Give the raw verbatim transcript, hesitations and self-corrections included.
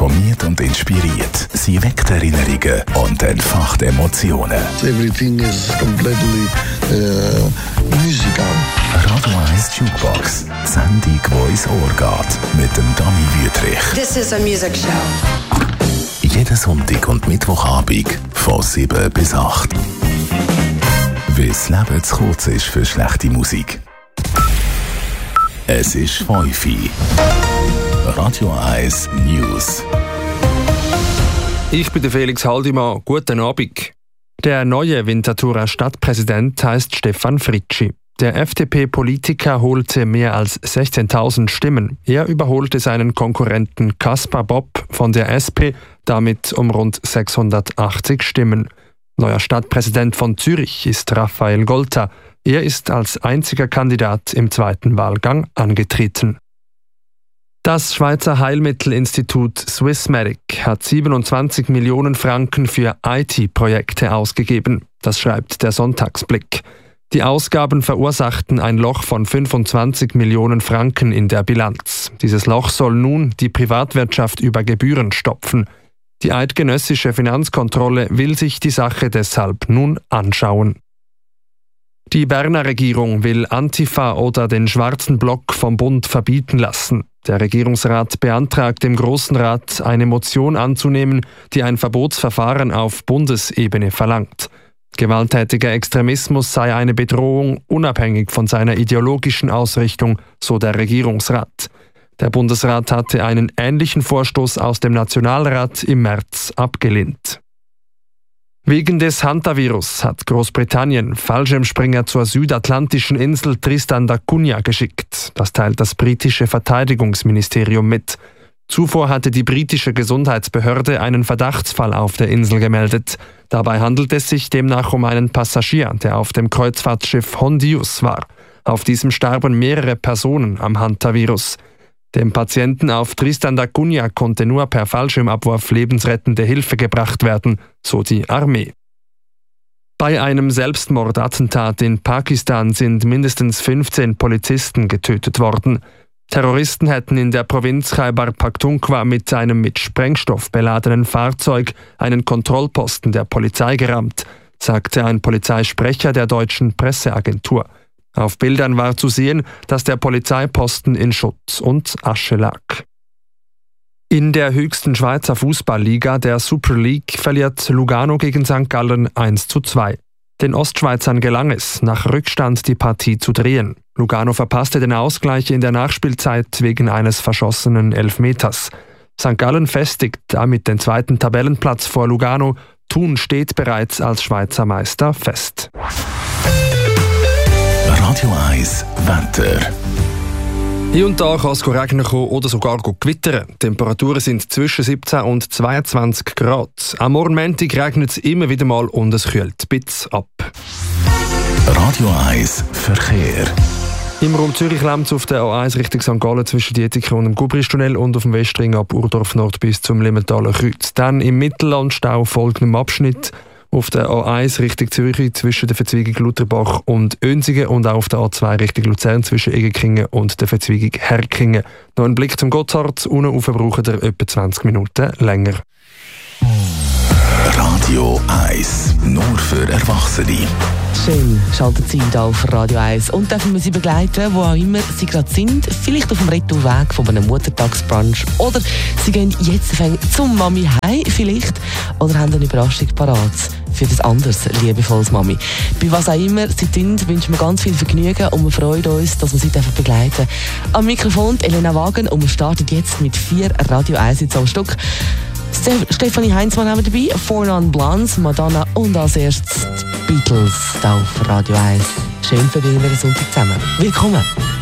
informiert und inspiriert. Sie weckt Erinnerungen und entfacht Emotionen. Everything is completely uh, musical. Radio eins Jukebox. Sendung, die ins Ohr geht. Mit dem Dani Wüthrich. This is a music show. Jeden Sonntag und Mittwochabend von sieben bis acht. Weil das Leben zu kurz ist für schlechte Musik. Es ist fünf Uhr. Radio eins News. Ich bin der Felix Haldimann. Guten Abend. Der neue Winterthurer Stadtpräsident heißt Stefan Fritschi. Der F D P-Politiker holte mehr als sechzehntausend Stimmen. Er überholte seinen Konkurrenten Kaspar Bob von der S P, damit um rund sechshundertachtzig Stimmen. Neuer Stadtpräsident von Zürich ist Raphael Golta. Er ist als einziger Kandidat im zweiten Wahlgang angetreten. Das Schweizer Heilmittelinstitut Swissmedic hat siebenundzwanzig Millionen Franken für I T-Projekte ausgegeben. Das schreibt der Sonntagsblick. Die Ausgaben verursachten ein Loch von fünfundzwanzig Millionen Franken in der Bilanz. Dieses Loch soll nun die Privatwirtschaft über Gebühren stopfen. Die eidgenössische Finanzkontrolle will sich die Sache deshalb nun anschauen. Die Berner Regierung will Antifa oder den Schwarzen Block vom Bund verbieten lassen. Der Regierungsrat beantragt dem Grossen Rat, eine Motion anzunehmen, die ein Verbotsverfahren auf Bundesebene verlangt. Gewalttätiger Extremismus sei eine Bedrohung, unabhängig von seiner ideologischen Ausrichtung, so der Regierungsrat. Der Bundesrat hatte einen ähnlichen Vorstoß aus dem Nationalrat im März abgelehnt. Wegen des Hantavirus hat Großbritannien Fallschirmspringer zur südatlantischen Insel Tristan da Cunha geschickt. Das teilt das britische Verteidigungsministerium mit. Zuvor hatte die britische Gesundheitsbehörde einen Verdachtsfall auf der Insel gemeldet. Dabei handelt es sich demnach um einen Passagier, der auf dem Kreuzfahrtschiff Hondius war. Auf diesem starben mehrere Personen am Hantavirus. Dem Patienten auf Tristan da Cunha konnte nur per Fallschirmabwurf lebensrettende Hilfe gebracht werden, so die Armee. Bei einem Selbstmordattentat in Pakistan sind mindestens fünfzehn Polizisten getötet worden. Terroristen hätten in der Provinz Khyber Pakhtunkhwa mit einem mit Sprengstoff beladenen Fahrzeug einen Kontrollposten der Polizei gerammt, sagte ein Polizeisprecher der deutschen Presseagentur. Auf Bildern war zu sehen, dass der Polizeiposten in Schutt und Asche lag. In der höchsten Schweizer Fußballliga, der Super League, verliert Lugano gegen Sankt Gallen eins zu zwei. Den Ostschweizern gelang es, nach Rückstand die Partie zu drehen. Lugano verpasste den Ausgleich in der Nachspielzeit wegen eines verschossenen Elfmeters. Sankt Gallen festigt damit den zweiten Tabellenplatz vor Lugano. Thun steht bereits als Schweizer Meister fest. Radio eins Wetter. Hier und da kann es regnen oder sogar gewittern. Die Temperaturen sind zwischen siebzehn und zweiundzwanzig Grad. Am Morgen Montag regnet es immer wieder mal und es kühlt ein bisschen ab. Radio eins Verkehr. Im Raum Zürich läuft es auf der A eins Richtung Sankt Gallen zwischen Dietiken und dem Gubristunnel und auf dem Westring ab Urdorf Nord bis zum Limmentaler Kreuz. Dann im Mittellandstau folgendem Abschnitt auf der A eins Richtung Zürich zwischen der Verzweigung Lutherbach und Önsigen und auch auf der A zwei Richtung Luzern zwischen Egenkingen und der Verzweigung Herkingen. Noch ein Blick zum Gotthard, unten rauf braucht ihr etwa zwanzig Minuten länger. Radio eins, nur für Erwachsene. Schön, schalten Sie hier auf Radio eins und dürfen wir Sie begleiten, wo auch immer Sie gerade sind. Vielleicht auf dem Retourweg von einem Muttertagsbrunch oder Sie gehen jetzt zum Mami heim vielleicht oder haben eine Überraschung parat für ein anderes liebevolles Mami. Bei was auch immer Sie tun, wünschen wir ganz viel Vergnügen und wir freuen uns, dass wir Sie begleiten dürfen. Am Mikrofon Elena Wagen und wir starten jetzt mit vier Radio eins Hits am Stück. Stefanie Heinzmann haben wir dabei, Four Non Blondes, Madonna und als erstes die Beatles auf Radio eins. Schön verbringen wir den Sonntag zusammen. Willkommen!